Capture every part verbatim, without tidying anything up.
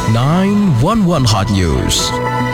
nine one one Hot News.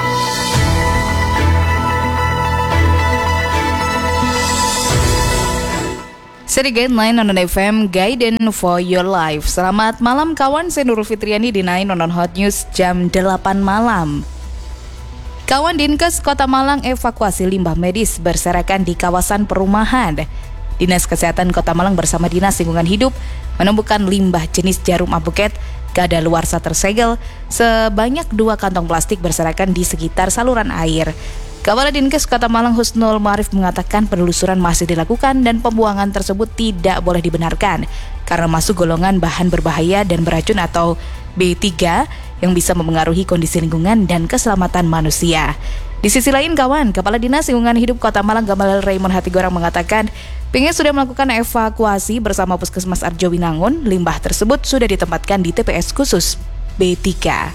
Serigait nine on F M, Guidance for Your Life. Selamat malam kawan, saya Nurul Fitriani di nine on Hot News jam delapan malam. Kawan Dinkes Kota Malang evakuasi limbah medis berserakan di kawasan perumahan. Dinas Kesehatan Kota Malang bersama Dinas Lingkungan Hidup menemukan limbah jenis jarum apoket kadaluarsa tersegel sebanyak dua kantong plastik berserakan di sekitar saluran air. Kepala Dinkes Kota Malang Husnul Ma'arif mengatakan penelusuran masih dilakukan dan pembuangan tersebut tidak boleh dibenarkan karena masuk golongan bahan berbahaya dan beracun atau B tiga yang bisa mempengaruhi kondisi lingkungan dan keselamatan manusia. Di sisi lain kawan, Kepala Dinas Lingkungan Hidup Kota Malang Gamal Raymond Hatigorang mengatakan pihaknya sudah melakukan evakuasi bersama Puskesmas Arjowinangun. Limbah tersebut sudah ditempatkan di T P S khusus B tiga.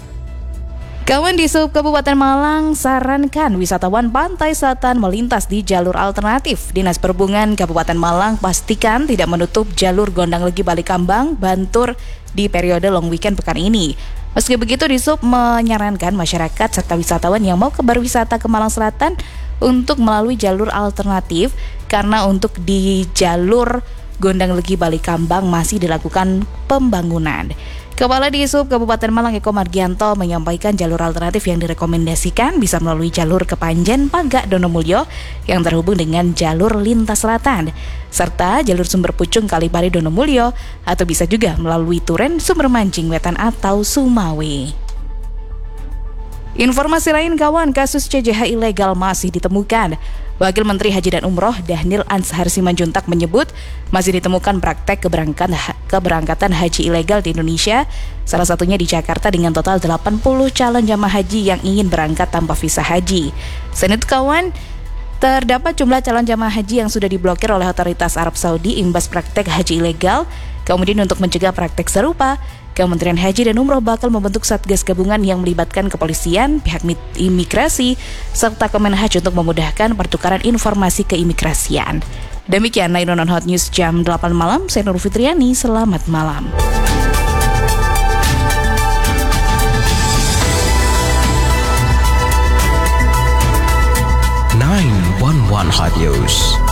Kawan di Sub Kabupaten Malang sarankan wisatawan pantai selatan melintas di jalur alternatif. Dinas Perhubungan Kabupaten Malang pastikan tidak menutup jalur Gondang Legi Balikambang, Bantur di periode long weekend pekan ini. Meski begitu, di Sub menyarankan masyarakat serta wisatawan yang mau ke berwisata ke Malang Selatan untuk melalui jalur alternatif karena untuk di jalur Gondang Legi Balikambang masih dilakukan pembangunan. Kepala Disub Kabupaten Malang Eko Margianto menyampaikan jalur alternatif yang direkomendasikan bisa melalui jalur Kepanjen Pagak Donomulyo yang terhubung dengan jalur lintas selatan, serta jalur Sumber Pucung Kalipari Donomulyo atau bisa juga melalui Turen Sumber Mancing Wetan atau Sumawe. Informasi lain kawan, kasus C J H ilegal masih ditemukan. Wakil Menteri Haji dan Umroh Dhanil Anshar Simanjuntak menyebut masih ditemukan praktek keberangkatan, keberangkatan haji ilegal di Indonesia, salah satunya di Jakarta dengan total delapan puluh calon jamaah haji yang ingin berangkat tanpa visa haji. Selain itu kawan, terdapat jumlah calon jamaah haji yang sudah diblokir oleh otoritas Arab Saudi imbas praktek haji ilegal. Kemudian untuk mencegah praktek serupa, Kementerian Haji dan Umroh bakal membentuk Satgas Gabungan yang melibatkan kepolisian, pihak imigrasi, serta Kemenhaj untuk memudahkan pertukaran informasi keimigrasian. Demikian nine on Hot News jam delapan malam, saya Nurul Fitriani, selamat malam. nine one one Hot News.